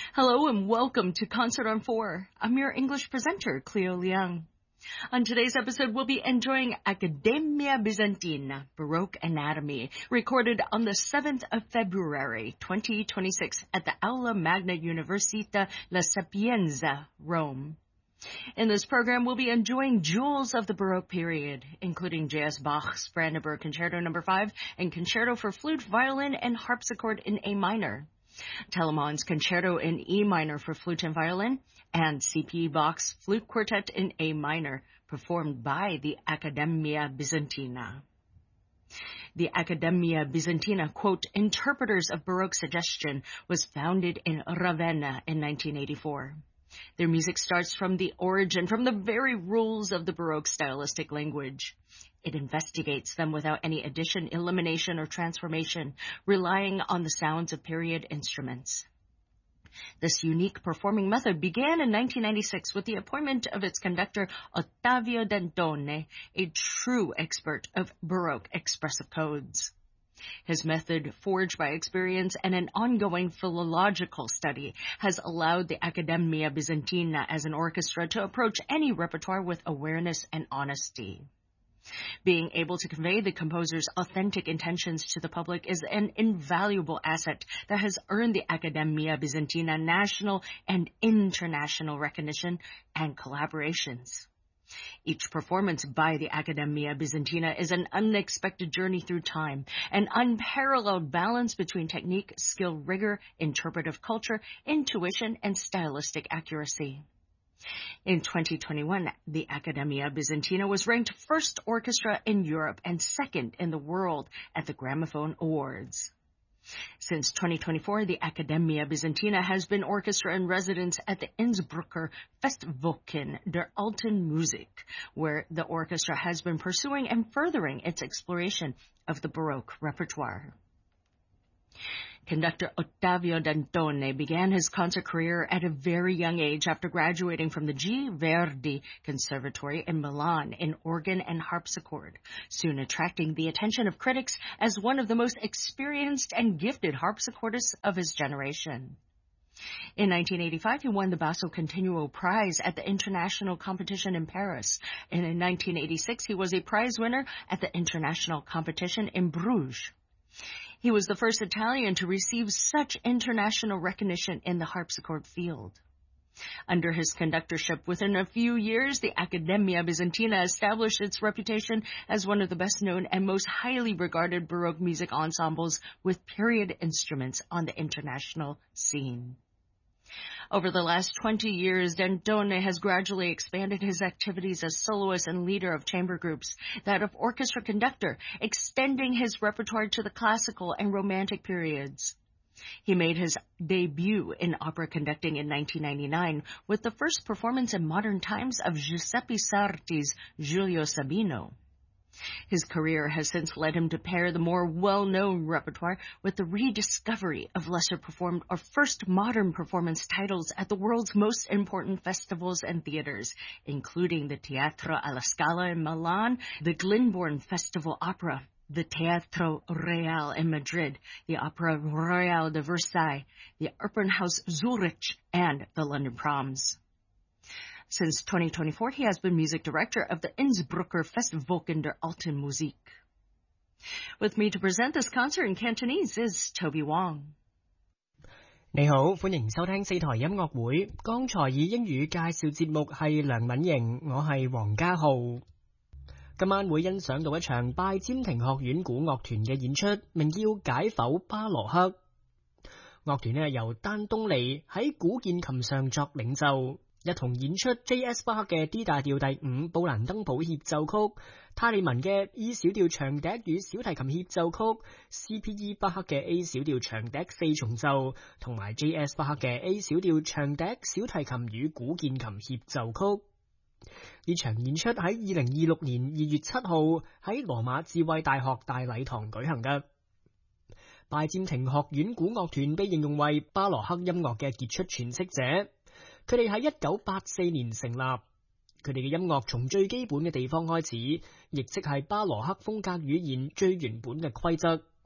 Hello and welcome to Concert on 4. I'm your English presenter, Cleo Liang. On today's episode, we'll be enjoying Accademia Bizantina, Baroque Anatomy, recorded on the 7th of February, 2026 at the Aula Magna Università La Sapienza, Rome. In this program, we'll be enjoying jewels of the Baroque period, including J.S. Bach's Brandenburg Concerto No. 5 and Concerto for Flute, Violin, and Harpsichord in A minor. Telemann's Concerto in E minor for flute and violin, and C.P. Bach's Flute Quartet in A minor, performed by the Accademia Bizantina. The Accademia Bizantina, quote, interpreters of Baroque suggestion, was founded in Ravenna in 1984. Their music starts from the origin, from the very rules of the Baroque stylistic language. It investigates them without any addition, elimination, or transformation, relying on the sounds of period instruments. This unique performing method began in 1996 with the appointment of its conductor Ottavio Dantone, a true expert of Baroque expressive codes. His method, forged by experience and an ongoing philological study, has allowed the Accademia Bizantina as an orchestra to approach any repertoire with awareness and honesty. Being able to convey the composer's authentic intentions to the public is an invaluable asset that has earned the Accademia Bizantina national and international recognition and collaborations. Each performance by the Accademia Bizantina is an unexpected journey through time, an unparalleled balance between technique, skill, rigor, interpretive culture, intuition, and stylistic accuracy. In 2021, the Accademia Bizantina was ranked first orchestra in Europe and second in the world at the Gramophone Awards. Since 2024, the Accademia Bizantina has been orchestra in residence at the Innsbrucker Festwochen der Alten Musik, where the orchestra has been pursuing and furthering its exploration of the Baroque repertoire. Conductor Ottavio Dantone began his concert career at a very young age after graduating from the G. Verdi Conservatory in Milan in organ and harpsichord, soon attracting the attention of critics as one of the most experienced and gifted harpsichordists of his generation. In 1985, he won the Basso Continuo Prize at the international competition in Paris, and in 1986, he was a prize winner at the international competition in Bruges. He was the first Italian to receive such international recognition in the harpsichord field. Under his conductorship, within a few years, the Accademia Bizantina established its reputation as one of the best-known and most highly regarded Baroque music ensembles with period instruments on the international scene. Over the last 20 years, Dantone has gradually expanded his activities as soloist and leader of chamber groups, that of orchestra conductor, extending his repertoire to the classical and romantic periods. He made his debut in opera conducting in 1999 with the first performance in modern times of Giuseppe Sarti's Giulio Sabino. His career has since led him to pair the more well-known repertoire with the rediscovery of lesser-performed or first modern performance titles at the world's most important festivals and theaters, including the Teatro alla Scala in Milan, the Glyndebourne Festival Opera, the Teatro Real in Madrid, the Opera Royale de Versailles, the Opernhaus Zurich, and the London Proms. Since 2024, he has been music director of the Innsbrucker Festwochen der Alten Musik. With me to present this concert in Cantonese is Toby Wong. 你好，歡迎收聽四台音樂會。剛才以英語介紹節目係梁敏瑩，我係黃家浩。今晚會欣賞到一場拜占庭學院古樂團嘅演出，名叫解剖巴羅克。樂團由丹東尼喺古鍵琴上作領奏。一同演出 J.S. 巴克嘅 D 大調第5布蘭登堡協奏曲、泰利文嘅 E 小調長笛與小提琴協奏曲、C.P.E. 巴克嘅 A 小調長笛4重奏，同埋 J.S. 巴克嘅 A 小調長笛小提琴與古鍵琴協奏曲。呢場演出喺2026年2月7號喺羅馬智慧大學大禮堂舉行嘅。拜占庭學院古樂團被形容為巴羅克音樂嘅傑出詮釋者。佢哋喺1984年成立，佢哋嘅音樂從最基本嘅地方開始，亦即係巴羅克風格語言最原本嘅規則。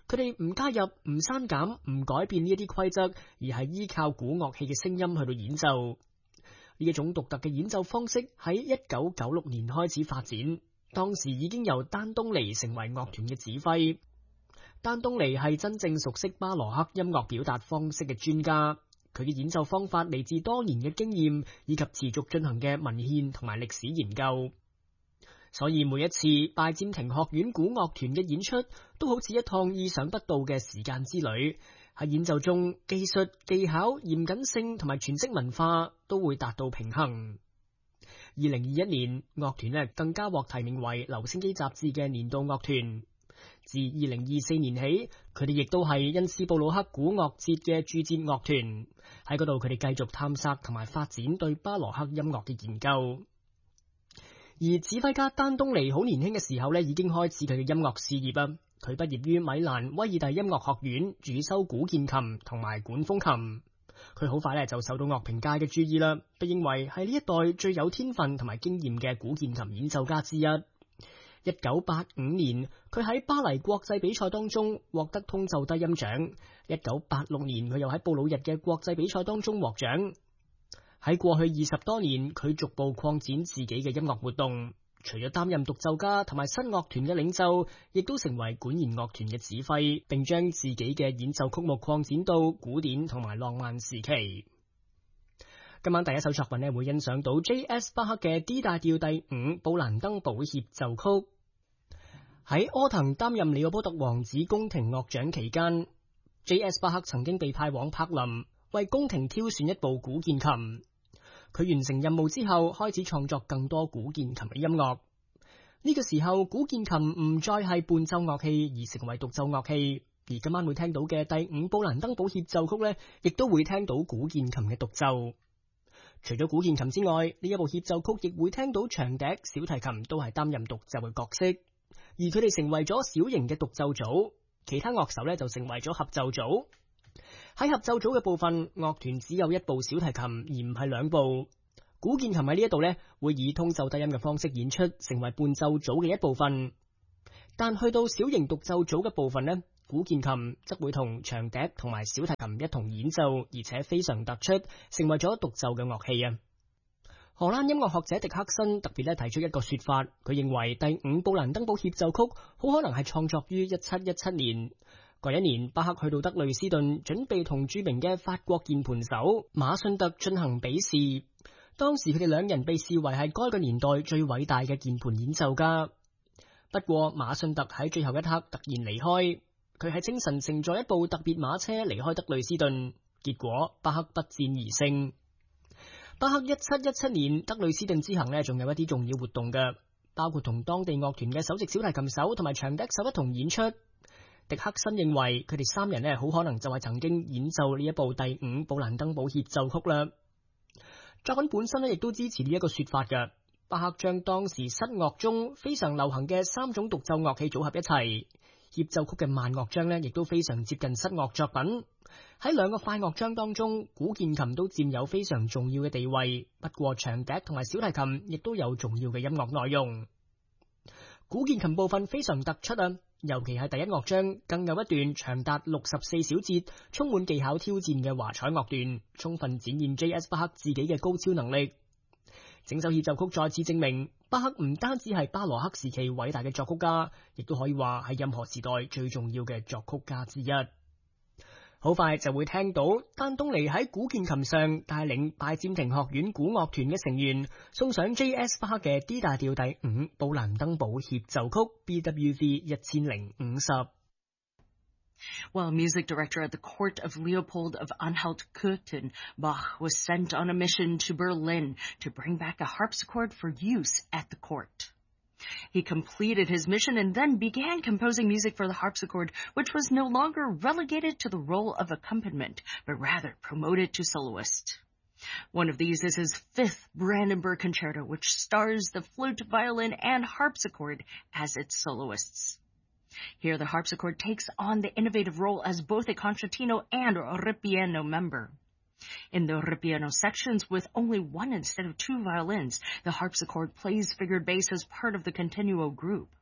佢哋唔加入、唔刪減、唔改變呢一啲規則，而係依靠古樂器嘅聲音去到演奏。呢一種獨特嘅演奏方式喺1996年開始發展，當時已經由丹東尼成為樂團嘅指揮。丹東尼係真正熟悉巴羅克音樂表達方式嘅專家，佢嘅演奏方法嚟自多年嘅經驗以及持續進行嘅文獻同埋歷史研究。所以每一次拜占庭學院古樂團嘅演出都好似一趟意想不到嘅時間之旅，喺演奏中技術、技巧、嚴謹性同埋詮釋文化都會達到平衡。2021年樂團更加獲提名為留聲機雜誌嘅年度樂團。自2024年起，佢哋亦都係恩斯布魯克古樂節嘅駐節樂團，喺嗰度佢哋繼續探索同埋發展對巴羅克音樂嘅研究。而指揮家丹東尼好年輕嘅時候已經開始佢嘅音樂事業啊！佢畢業於米蘭威爾第音樂學院，主修古鍵琴同埋管風琴。佢好快就受到樂評界嘅注意啦，被認為係呢一代最有天分同埋經驗嘅古鍵琴演奏家之一。1985年，佢喺巴黎國際比賽當中獲得通奏低音獎。1986年，佢又喺布魯日嘅國際比賽當中獲獎。喺過去20多年，佢逐步擴展自己嘅音樂活動，除咗擔任獨奏家同埋新樂團嘅領袖，亦都成為管弦樂團嘅指揮，並將自己嘅演奏曲目擴展到古典同埋浪漫時期。今晚第一首作品會欣賞到 J.S. 巴克嘅 D 大調第5布蘭登堡協奏曲。喺柯騰擔任利奧波特王子宮廷樂獎期間， J.S. 巴克曾經被派往柏林為宮廷挑選一部古鍵琴。佢完成任務之後，開始創作更多古鍵琴嘅音樂。呢個時候，古鍵琴唔再係伴奏樂器，而成為獨奏樂器。而今晚會聽到嘅第5布蘭登堡協奏曲亦都會聽到古鍵琴嘅獨奏。除咗古鍵琴之外，呢一部協奏曲亦會聽到長笛、小提琴都係擔任獨奏嘅角色，而佢哋成為咗小型嘅獨奏組，其他樂手就成為咗合奏組。喺合奏組嘅部分，樂團只有一部小提琴，而唔係兩部。古鍵琴喺呢一度會以通奏低音嘅方式演出，成為伴奏組嘅一部分。但去到小型獨奏組嘅部分古鍵琴則會同長笛同埋小提琴一同演奏，而且非常突出，成為咗獨奏嘅樂器啊！荷蘭音樂學者迪克森特別提出一個說法，佢認為第5布蘭登堡協奏曲好可能係創作於1717年。嗰一年，巴克去到德累斯頓，準備同著名嘅法國鍵盤手馬遜特進行比試。當時佢哋兩人被視為係該個年代最偉大嘅鍵盤演奏家。不過馬遜特喺最後一刻突然離開，佢喺清晨乘坐一部特別馬車離開德累斯頓，結果巴克不戰而勝。巴克1717年德累斯頓之行仲有一啲重要活動嘅，包括同當地樂團嘅首席小提琴手同埋長笛手一同演出。迪克森認為佢哋三人好可能就係曾經演奏呢一部第5布蘭登堡協奏曲啦。作品本身亦都支持呢一個說法嘅。巴克將當時室樂中非常流行嘅3種獨奏樂器組合一齊，協奏曲嘅慢樂章亦都非常接近室樂作品。喺兩個快樂章當中，古鍵琴都佔有非常重要嘅地位，不過長笛同埋小提琴亦都有重要嘅音樂內容。古鍵琴部分非常突出啊，尤其係第一樂章，更有一段長達64小節，充滿技巧挑戰嘅華彩樂段，充分展現 J.S. 巴克自己嘅高超能力。整首協奏曲再次證明，巴克唔單止係巴羅克時期偉大嘅作曲家，亦都可以話係任何時代最重要嘅作曲家之一。好快就會聽到丹東尼喺古鍵琴上帶領拜占庭學院古樂團嘅成員送上 J.S. 巴克嘅 D 大調第5布蘭登堡協奏曲 BWV 1050。 While music director at the court of Leopold of Anhalt-Köthen, Bach was sent on a mission to Berlin to bring back a harpsichord for use at the court. He completed his mission and then began composing music for the harpsichord, which was no longer relegated to the role of accompaniment, but rather promoted to soloist. One of these is his 5th Brandenburg Concerto, which stars the flute, violin, and harpsichord as its soloists. Here the harpsichord takes on the innovative role as both a concertino and ripieno member. In the ripieno sections with only 1 instead of 2 violins, the harpsichord plays figured bass as part of the continuo group.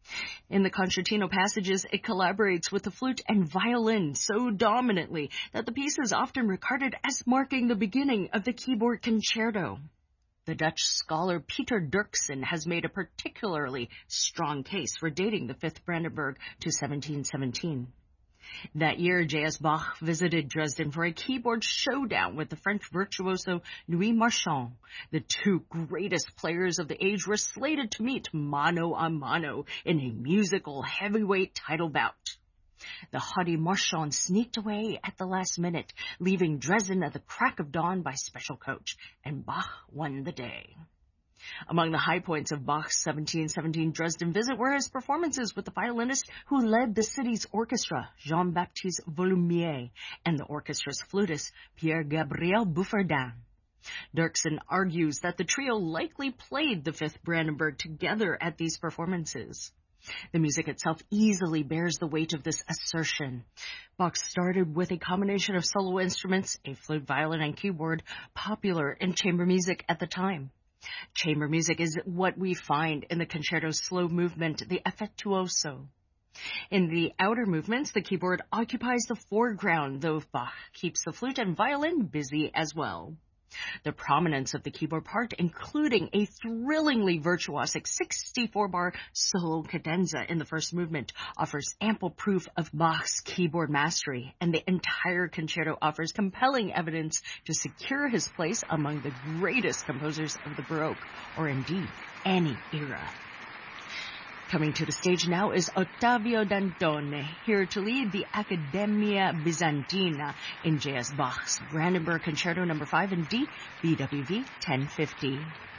In the concertino passages, it collaborates with the flute and violin so dominantly that the piece is often regarded as marking the beginning of the keyboard concerto. The Dutch scholar Peter Dirksen has made a particularly strong case for dating the Fifth Brandenburg to 1717. That year, J.S. Bach visited Dresden for a keyboard showdown with the French virtuoso Louis Marchand. The two greatest players of the age were slated to meet mano a mano in a musical heavyweight title bout. The haughty Marchand sneaked away at the last minute, leaving Dresden at the crack of dawn by special coach, and Bach won the day. Among the high points of Bach's 1717 Dresden visit were his performances with the violinist who led the city's orchestra, Jean-Baptiste Volumier, and the orchestra's flutist, Pierre-Gabriel Bouffardin. Dirksen argues that the trio likely played the Fifth Brandenburg together at these performances. The music itself easily bears the weight of this assertion. Bach started with a combination of solo instruments, a flute, violin, and keyboard, popular in chamber music at the time. Chamber music is what we find in the concerto's slow movement, the affettuoso. In the outer movements, the keyboard occupies the foreground, though Bach keeps the flute and violin busy as well. The prominence of the keyboard part, including a thrillingly virtuosic 64-bar solo cadenza in the first movement, offers ample proof of Bach's keyboard mastery, and the entire concerto offers compelling evidence to secure his place among the greatest composers of the Baroque, or indeed any era. Coming to the stage now is Ottavio Dantone, here to lead the Accademia Bizantina in J.S. Bach's Brandenburg Concerto No. 5 in D, BWV 1050.